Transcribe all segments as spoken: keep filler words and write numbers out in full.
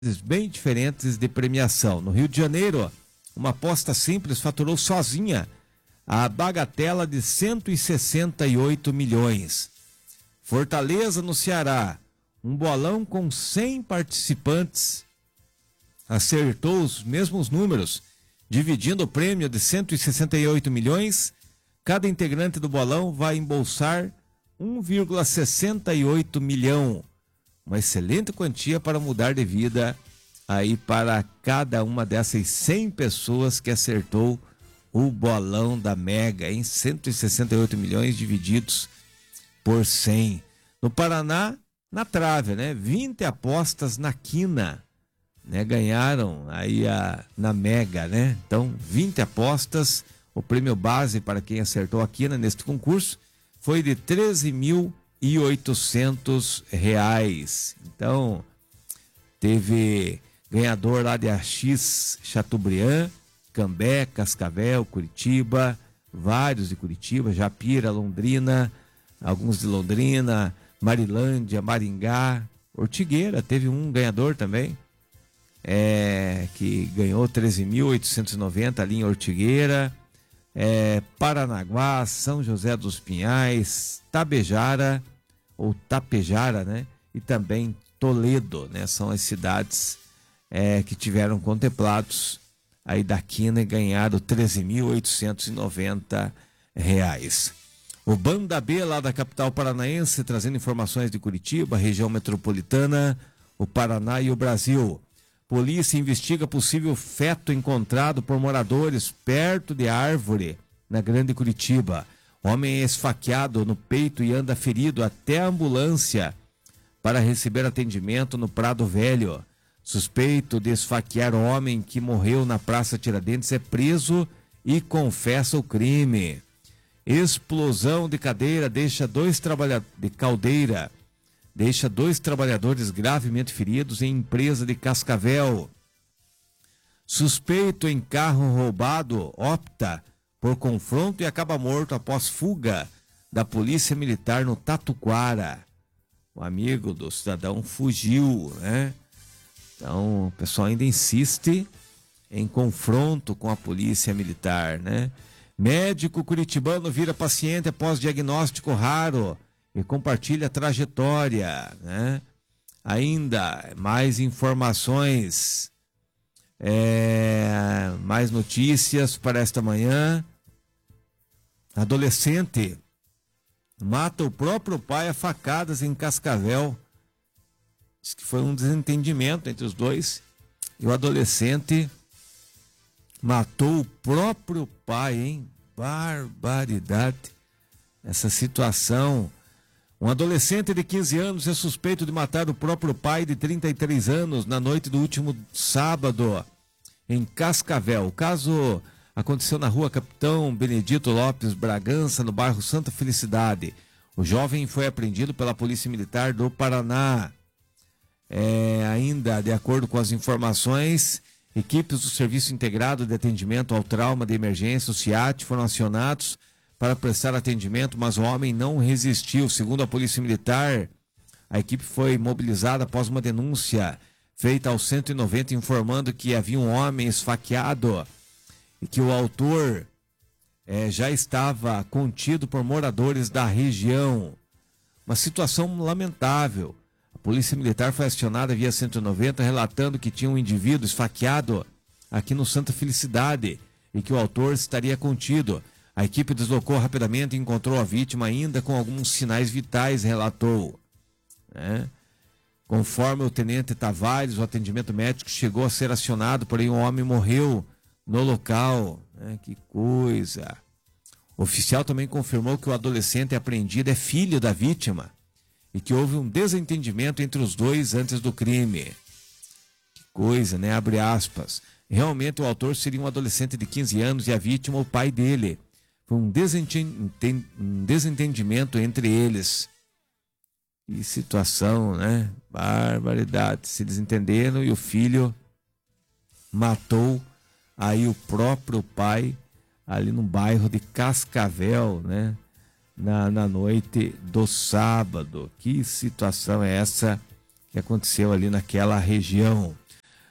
bem diferentes de premiação. No Rio de Janeiro, uma aposta simples faturou sozinha a bagatela de cento e sessenta e oito milhões. Fortaleza, no Ceará, um bolão com cem participantes acertou os mesmos números, dividindo o prêmio de cento e sessenta e oito milhões. Cada integrante do bolão vai embolsar um vírgula sessenta e oito milhão. Uma excelente quantia para mudar de vida aí para cada uma dessas cem pessoas que acertou o bolão da Mega, em cento e sessenta e oito milhões divididos por cem. No Paraná, na trave, né? vinte apostas na quina, né? Ganharam aí a, na Mega, né? Então, vinte apostas. O prêmio base para quem acertou a quina neste concurso foi de treze mil e oitocentos reais. Então, teve ganhador lá de Axis, Chateaubriand, Cambé, Cascavel, Curitiba, vários de Curitiba, Japira, Londrina, alguns de Londrina, Marilândia, Maringá, Ortigueira, teve um ganhador também, é, que ganhou treze mil oitocentos e noventa ali em Ortigueira, é, Paranaguá, São José dos Pinhais, Tabejara, ou Tapejara, né? E também Toledo, né? São as cidades é, que tiveram contemplados aí da quina e ganharam treze mil oitocentos e noventa reais. O Banda B, lá da capital paranaense, trazendo informações de Curitiba, região metropolitana, o Paraná e o Brasil. Polícia investiga possível feto encontrado por moradores perto de árvore na Grande Curitiba. Homem é esfaqueado no peito e anda ferido até a ambulância para receber atendimento no Prado Velho. Suspeito de esfaquear homem que morreu na Praça Tiradentes é preso e confessa o crime. Explosão de cadeira deixa dois trabalhadores de caldeira deixa dois trabalhadores gravemente feridos em empresa de Cascavel. Suspeito em carro roubado opta por confronto e acaba morto após fuga da Polícia Militar no Tatuquara. O amigo do cidadão fugiu, né? Então, o pessoal ainda insiste em confronto com a Polícia Militar, né? Médico curitibano vira paciente após diagnóstico raro e compartilha a trajetória, né? Ainda mais informações, é, mais notícias para esta manhã. Adolescente mata o próprio pai a facadas em Cascavel. Diz que foi um desentendimento entre os dois e o adolescente matou o próprio pai, hein? Barbaridade. Essa situação. Um adolescente de quinze anos é suspeito de matar o próprio pai de trinta e três anos na noite do último sábado em Cascavel. O caso aconteceu na rua Capitão Benedito Lopes Bragança, no bairro Santa Felicidade. O jovem foi apreendido pela Polícia Militar do Paraná. É, ainda, de acordo com as informações, equipes do Serviço Integrado de Atendimento ao Trauma de Emergência, o SIAT, foram acionados para prestar atendimento, mas o homem não resistiu. Segundo a Polícia Militar, a equipe foi mobilizada após uma denúncia feita ao cento e noventa informando que havia um homem esfaqueado e que o autor é, já estava contido por moradores da região. Uma situação lamentável. A Polícia Militar foi acionada via cento e noventa relatando que tinha um indivíduo esfaqueado aqui no Santa Felicidade e que o autor estaria contido. A equipe deslocou rapidamente e encontrou a vítima ainda com alguns sinais vitais, relatou. É. Conforme o tenente Tavares, o atendimento médico chegou a ser acionado, porém o homem morreu no local. É, que coisa. O oficial também confirmou que o adolescente apreendido é filho da vítima e que houve um desentendimento entre os dois antes do crime. Que coisa, né? Abre aspas. Realmente o autor seria um adolescente de quinze anos e a vítima o pai dele. Foi um desentendimento entre eles. Que situação, né? Barbaridade. Se desentenderam e o filho matou aí o próprio pai ali no bairro de Cascavel, né? Na, na noite do sábado. Que situação é essa que aconteceu ali naquela região?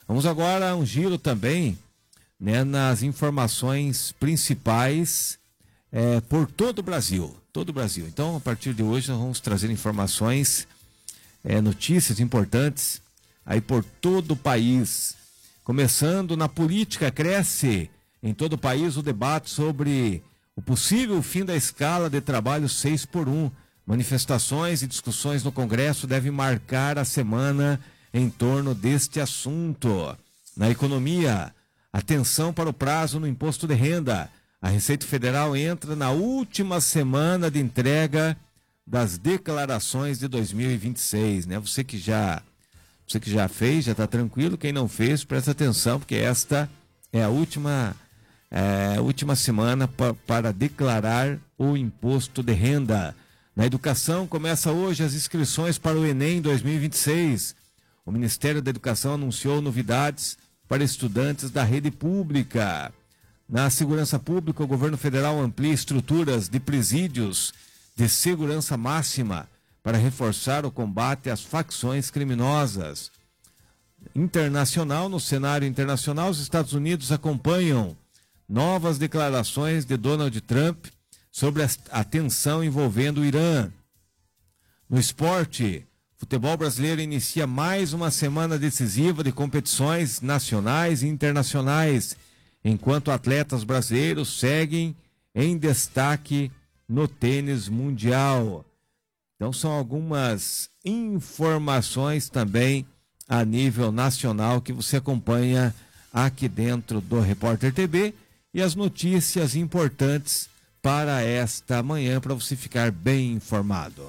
Vamos agora a um giro também, né, nas informações principais é, por todo o Brasil. Todo o Brasil. Então, a partir de hoje, nós vamos trazer informações, é, notícias importantes aí por todo o país. Começando na política, cresce em todo o país o debate sobre o possível fim da escala de trabalho seis por um. Manifestações e discussões no Congresso devem marcar a semana em torno deste assunto. Na economia, atenção para o prazo no imposto de renda. A Receita Federal entra na última semana de entrega das declarações de dois mil e vinte e seis, né? Você que já, você que já fez, já está tranquilo. Quem não fez, presta atenção, porque esta é a última, é, a última semana pa, para declarar o imposto de renda. Na educação, começa hoje as inscrições para o Enem dois mil e vinte e seis. O Ministério da Educação anunciou novidades para estudantes da rede pública. Na segurança pública, o governo federal amplia estruturas de presídios de segurança máxima para reforçar o combate às facções criminosas. Internacional, no cenário internacional, os Estados Unidos acompanham novas declarações de Donald Trump sobre a tensão envolvendo o Irã. No esporte, o futebol brasileiro inicia mais uma semana decisiva de competições nacionais e internacionais, enquanto atletas brasileiros seguem em destaque no tênis mundial. Então são algumas informações também a nível nacional que você acompanha aqui dentro do Repórter T V e as notícias importantes para esta manhã, para você ficar bem informado.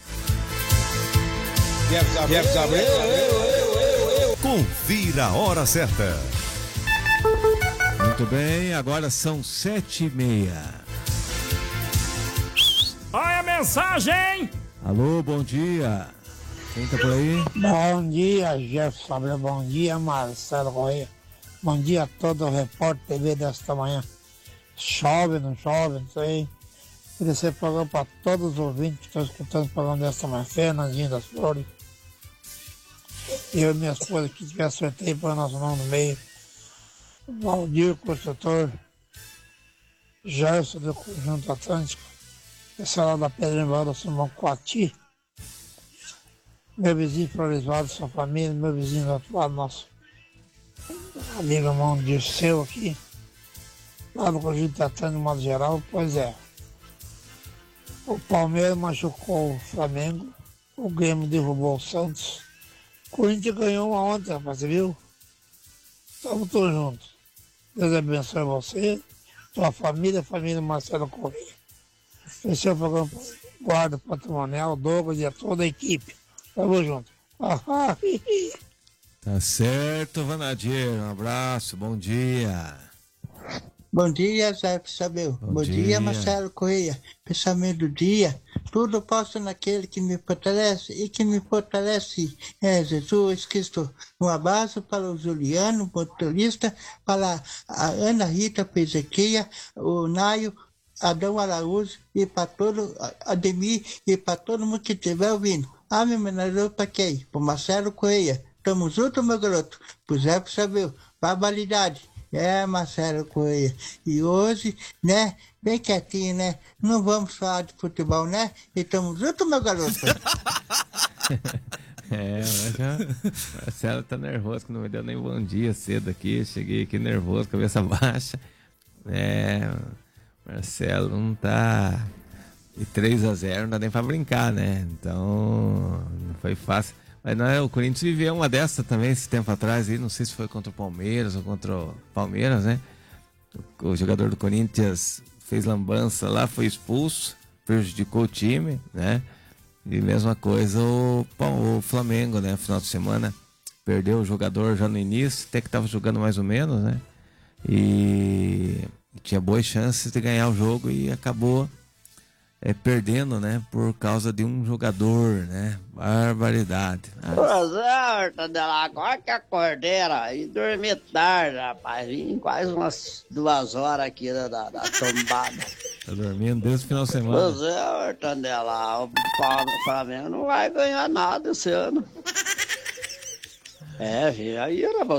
Confira a hora certa. Muito bem, agora são sete e meia. Olha a mensagem! Alô, bom dia. Quem tá por aí? Bom dia, Jefferson. Bom dia, Marcelo Correia. Bom dia a todo o Repórter T V desta manhã. Chove, não chove, não sei. Queria ser programa para todos os ouvintes que estão escutando o programa desta manhã. Fernandinho das Flores. Eu e minha esposa que tiver sorteio para o nosso nome no meio. Valdir, construtor. Gerson do Conjunto Atlântico. Essa lá da Pedra Embora, Simão Coati. Meu vizinho Floresvaldo, sua família, meu vizinho do outro lado, nosso amigo irmão Dirceu aqui. Lá no Conjunto Atlântico, de modo geral, pois é. O Palmeiras machucou o Flamengo. O Grêmio derrubou o Santos. O Corinthians ganhou uma ontem, rapaz, você viu? Estamos todos juntos. Deus abençoe você, sua família, a família Marcelo Correia. Fechou o programa Guarda Patrimonial, Douglas e a toda a equipe. Tamo junto. Tá certo, Vanadir. Um abraço, bom dia. Bom dia, Zé Sabeu. Bom, Bom dia. dia, Marcelo Correia. Pensamento do dia. Tudo posso naquele que me fortalece e que me fortalece é Jesus Cristo. Um abraço para o Juliano, motorista, para a Ana Rita Pezequia, o Naio, Adão Araújo e para todo Ademir e para todo mundo que estiver ouvindo. Ah, meu menino, para quem? Para Marcelo Correia. Tamo junto, meu garoto. Pro Zé Sabeu. Barbaridade. É, Marcelo Correia. E hoje, né, bem quietinho, né? Não vamos falar de futebol, né? E tamo junto, meu garoto. É, mas já, Marcelo tá nervoso, que não me deu nem bom dia cedo aqui. Cheguei aqui nervoso, cabeça baixa. É, Marcelo não tá... E três a zero não dá nem pra brincar, né? Então, não foi fácil. Mas não é, o Corinthians viveu uma dessa também esse tempo atrás, aí, não sei se foi contra o Palmeiras ou contra o Palmeiras, né? O, o jogador do Corinthians fez lambança lá, foi expulso, prejudicou o time, né? E mesma coisa o, bom, o Flamengo, né? Final de semana perdeu o jogador já no início, até que estava jogando mais ou menos, né? E tinha boas chances de ganhar o jogo e acabou é, perdendo, né? Por causa de um jogador, né? Barbaridade. Pois é, Tandela, agora que acordei e dormi tarde, rapaz. Vim quase umas duas horas aqui da, da, da tombada. Tá dormindo desde o final de semana. Pois é, Tandela, o Flamengo não vai ganhar nada esse ano. É, filho, aí era